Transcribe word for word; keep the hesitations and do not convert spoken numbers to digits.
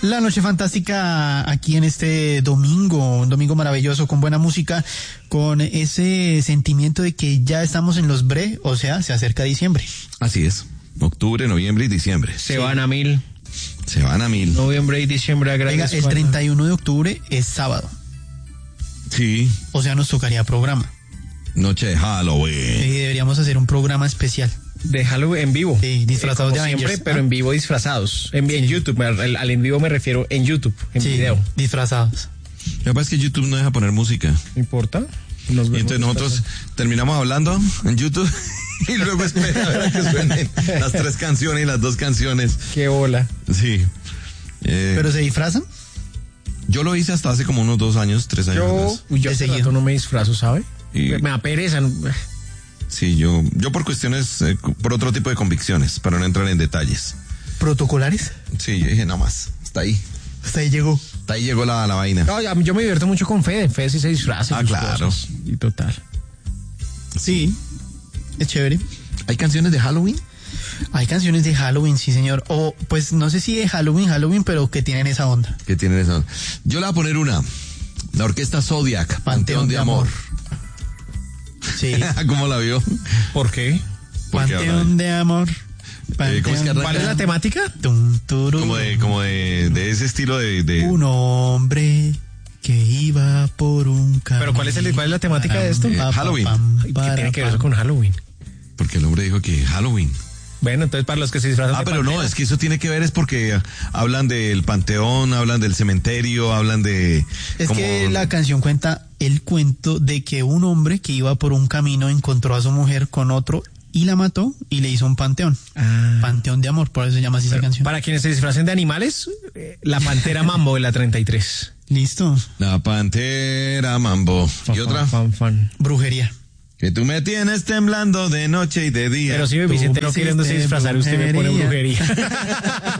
La noche fantástica aquí en este domingo, un domingo maravilloso con buena música, con ese sentimiento de que ya estamos en los bre, o sea, se acerca diciembre. Así es, octubre, noviembre y diciembre. Se sí. van a mil. Se van a mil. Noviembre y diciembre a grandes. Venga, el treinta y uno de octubre es sábado. Sí. O sea, nos tocaría programa. Noche de Halloween. Sí, deberíamos hacer un programa especial. De Halloween en vivo. Sí, disfrazados eh, de Avengers. Siempre, pero en vivo disfrazados. En, sí. en YouTube, al, al en vivo me refiero en YouTube, en sí, video. Disfrazados. Lo que pasa es que YouTube no deja poner música. ¿No importa? Nos y entonces nosotros terminamos hablando en YouTube y luego espera a ver a que suenen las tres canciones y las dos canciones. Qué bola. Sí. Eh, ¿Pero se disfrazan? Yo lo hice hasta hace como unos dos años, tres años. Yo, uy, yo hace rato no me disfrazo, ¿sabe? Y... Me da pereza. ¿No? Sí, yo, yo por cuestiones, eh, por otro tipo de convicciones, para no entrar en detalles. ¿Protocolares? Sí, yo dije, no más, hasta ahí. Hasta ahí llegó. Hasta ahí llegó la, la vaina. No, yo me divierto mucho con Fede, Fede sí se disfraza. Ah, claro. Cosas, y total. Sí, es chévere. ¿Hay canciones de Halloween? Hay canciones de Halloween, sí señor. O pues no sé si de Halloween, Halloween, pero que tienen esa onda. Que tienen esa onda. Yo le voy a poner una. La orquesta Zodiac, Panteón, Panteón de, de Amor. amor. Sí. ¿Cómo la vio? ¿Por qué? Panteón de Amor. Eh, ¿cómo es que ¿Cuál es la temática? Tum, turu, como de, como de, de ese estilo de, de... Un hombre que iba por un camino. ¿Pero cuál es, el, cuál es la temática de esto? Eh, Halloween. ¿Qué tiene que ver eso con Halloween? Porque el hombre dijo que Halloween. Bueno, entonces para los que se disfrazan. Ah, pero no, es que eso tiene que ver es porque hablan del panteón, hablan del cementerio, hablan de... Es como... que la canción cuenta el cuento de que un hombre que iba por un camino encontró a su mujer con otro y la mató y le hizo un panteón. Ah. Panteón de Amor, por eso se llama así pero esa canción. Para quienes se disfracen de animales, la Pantera Mambo de la treinta y tres. Listo. La Pantera Mambo. Fan, ¿Y otra? Fan, fan. Brujería. Que tú me tienes temblando de noche y de día. Pero si Vicente no queriéndose disfrazar, usted me pone brujería.